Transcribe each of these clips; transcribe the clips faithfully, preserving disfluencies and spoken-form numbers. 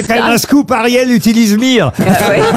quand même un scoop, Ariel utilise Mire. Ah ouais.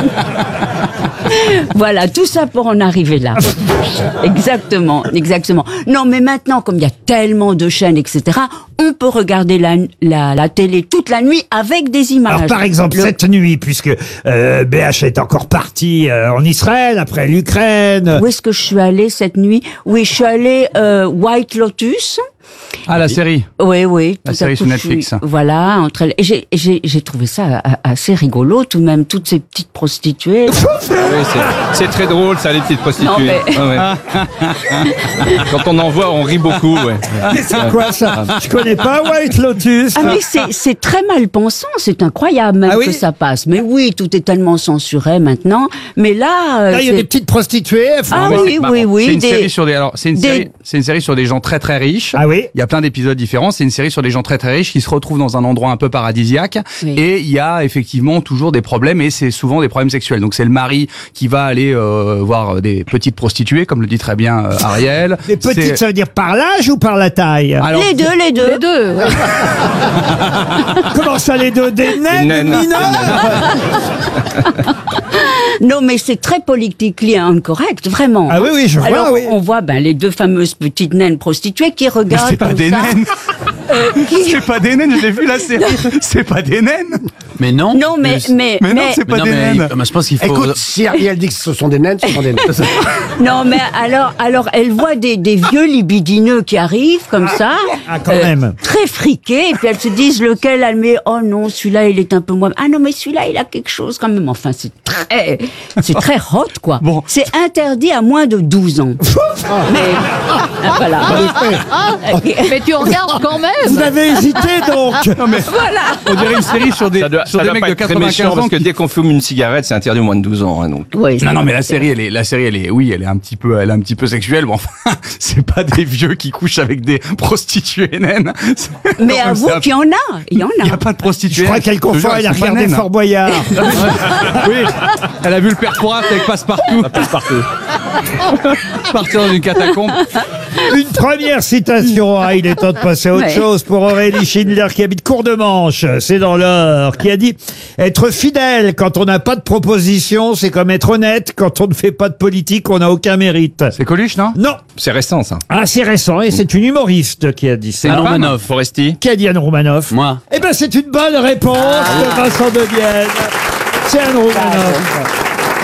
Voilà, tout ça pour en arriver là. Exactement, exactement. Non, mais maintenant, comme il y a tellement de chaînes, et cetera, on peut regarder la, la, la télé toute la nuit avec des images. Alors, par exemple, Le... cette nuit, puisque euh, B H est encore parti euh, en Israël, après l'Ukraine. Où est-ce que je suis allée cette nuit? Oui, je suis allée euh, White Lotus. Ah, la série. Oui, oui. La série sur Netflix. Suis, voilà, entre elles. Et j'ai, j'ai, j'ai trouvé ça assez rigolo, tout de même, toutes ces petites prostituées. Oui, c'est, c'est très drôle, ça, les petites prostituées. Non, mais... ah, ouais. Quand on en voit, on rit beaucoup, ouais. Mais c'est quoi ça? Je connais pas White Lotus. Ah, mais c'est, c'est très mal pensant, c'est incroyable même ah, oui? que ça passe. Mais oui, tout est tellement censuré maintenant. Mais là... Là, il y a des petites prostituées. Ah oui, oui, oui. C'est une des... série sur des... Alors, c'est une, des... série, c'est une série sur des gens très, très riches. Ah oui? Il y a plein d'épisodes différents. C'est une série sur des gens très très riches qui se retrouvent dans un endroit un peu paradisiaque. Oui. Et il y a effectivement toujours des problèmes et c'est souvent des problèmes sexuels. Donc c'est le mari qui va aller euh, voir des petites prostituées, comme le dit très bien euh, Ariel. Les petites, c'est... ça veut dire par l'âge ou par la taille? Alors, les deux, les deux. Les deux. Ouais. Comment ça, les deux? Des naines, des mineurs? Non, mais c'est très politiquement incorrect, vraiment. Ah oui, oui, je vois, Alors, oui. on voit ben, les deux fameuses petites naines prostituées qui regardent. Mais c'est pas des ça. naines. Euh, qui... C'est pas des naines, je l'ai vu la série. C'est pas des naines. Mais non. Non, mais mais mais, mais non, c'est pas mais des non, mais, naines. Mais je pense qu'il faut. Écoute, si Ariel dit que ce sont des naines, ce sont des naines. Non, mais alors, alors, elle voit des, des vieux libidineux qui arrivent comme ça, ah, quand euh, même. très friqués, et puis elles se disent lequel elle met. Oh non, celui-là il est un peu moins. Ah non, mais celui-là il a quelque chose quand même. Enfin, c'est très, c'est très hot quoi. Bon. C'est interdit à moins de douze ans. Mais voilà. Mais tu regardes quand même. Vous avez hésité donc. Non mais voilà. On dirait une série sur des, doit, sur des mecs de quatre-vingt-quinze ans. Parce que dès qu'on fume une cigarette, c'est interdit au moins de douze ans. Hein, donc. Oui, non, non, mais la série, elle est, la série, elle est, oui, elle est un petit peu, elle est un petit peu sexuelle. Bon, enfin, c'est pas des vieux qui couchent avec des prostituées naines. Mais avoue qu'il y en a, il y en a. Il y a pas de prostituées. Je crois qu'elle confond, elle a regardé Fort Boyard. Oui, elle a vu le père Fouras avec Passepartout. Passepartout. Partir dans une catacombe. Une première citation, ah, il est temps de passer à autre ouais. chose pour Aurélie Schindler qui habite Cour-de-Manche, c'est dans l'Eure, qui a dit « Être fidèle quand on n'a pas de proposition, c'est comme être honnête, quand on ne fait pas de politique, on n'a aucun mérite. » C'est Coluche, non? Non. C'est récent, ça. Ah, c'est récent, et c'est une humoriste qui a dit ça. C'est Anne Romanoff. Foresti. Qui a dit Anne Romanoff? Moi. Eh ben, c'est une bonne réponse ah. de Vincent de Vienne. C'est Anne Romanoff.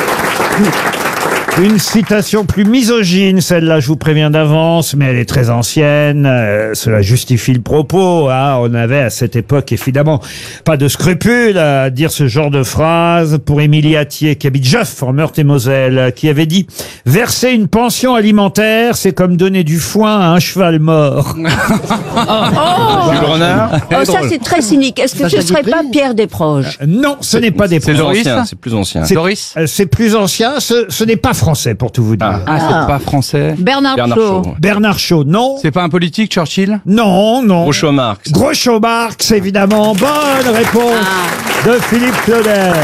Une citation plus misogyne, celle-là je vous préviens d'avance, mais elle est très ancienne, euh, cela justifie le propos, hein. On avait à cette époque évidemment pas de scrupules à dire ce genre de phrase pour Émilie Attier qui habite Joff en Meurthe-et-Moselle, qui avait dit « Verser une pension alimentaire, c'est comme donner du foin à un cheval mort. » Oh, Jules Renard. Oh, ça c'est très cynique. Est-ce que ce ne serait pas Pierre Desproges? euh, Non, ce n'est pas Desproges. C'est Doris. C'est plus ancien. C'est Doris. euh, C'est plus ancien, ce, ce n'est pas français pour tout vous dire. Ah, ah c'est pas français. Bernard, Bernard Shaw. Shaw. Bernard Shaw, non. C'est pas un politique, Churchill? Non, non. Groucho Marx. Groucho Marx, évidemment. Bonne réponse ah. de Philippe Claudel.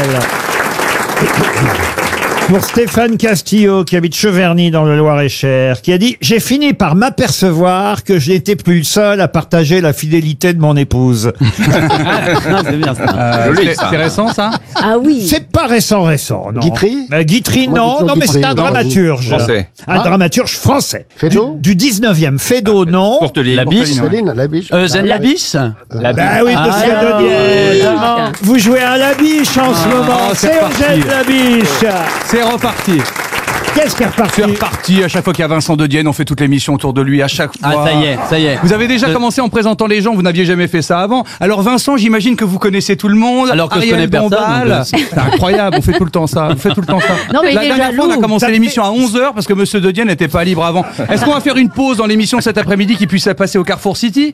Pour Stéphane Castillo, qui habite Cheverny dans le Loir-et-Cher, qui a dit « J'ai fini par m'apercevoir que je n'étais plus le seul à partager la fidélité de mon épouse. » C'est bien ça. Euh, c'est, c'est récent, ça? Ah oui. C'est pas récent, récent, non. Guitry euh, Guitry, non, non, mais c'est un dramaturge. Français. Un Ah. dramaturge français. Fédot Du, du dix-neuvième. Fédot, non. Courteline. La biche. Céline, la biche. Euh, Zen la biche. La Bah oui, Ah, monsieur alors, Dodier. euh, Vous jouez à la biche en ce Ah, moment. c'est C'est reparti. Eugène Labiche. C'est reparti. Qu'est-ce qui est reparti? C'est reparti. À chaque fois qu'il y a Vincent de Dienne, on fait toute l'émission autour de lui. À chaque fois. Ah, ça y est, ça y est. Vous avez déjà Je- commencé en présentant les gens, vous n'aviez jamais fait ça avant. Alors Vincent, j'imagine que vous connaissez tout le monde. Alors que je Ariel connais personne, Dombal. donc, euh, C'est incroyable, on fait tout le temps ça. On fait tout le temps ça. Non, mais il La est dernière fois, on a jaloux. commencé Ça l'émission à onze heures parce que Monsieur de Dienne n'était pas libre avant. Est-ce qu'on va faire une pause dans l'émission cet après-midi qui puisse passer au Carrefour City?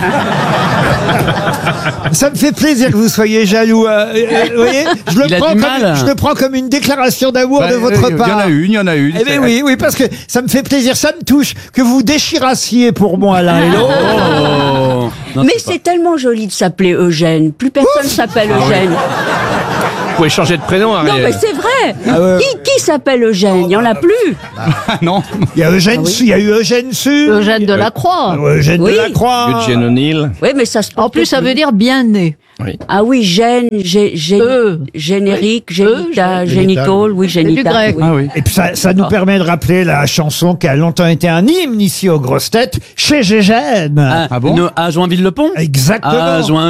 Ça me fait plaisir que vous soyez jaloux. euh, euh, vous voyez, je le, Il a prends du comme, mal. je le prends comme une déclaration d'amour Bah, de votre euh, Il y en part. a une, il y en a une. Eh bien oui, oui, parce que ça me fait plaisir, ça me touche que vous déchirassiez pour moi l'un et l'autre. Oh. Non, Mais c'est pas- c'est tellement joli de s'appeler Eugène. Plus personne s'appelle Eugène. Vous pouvez changer de prénom, Non, Ariel. mais c'est vrai. Ah ouais. Qui, qui s'appelle Eugène? Il n'y en a plus. Ah non. Il y a Eugène Su, il y a eu Eugène Su. Eugène de la Croix. Eugène Oui. de la Croix. Eugène O'Neill. Oui, mais ça se En porte plus, ça plus. veut dire bien né. Oui. Ah oui, gène, gé, gé- Euh. générique, Oui. génita, Euh, génitol, oui, du génital. grec. oui. Ah oui. Et puis ça, ça nous permet de rappeler la chanson qui a longtemps été un hymne ici aux grosses têtes, chez Gégène. Ah, Ah bon une- à Joinville-le-Pont Exactement. À Joinville.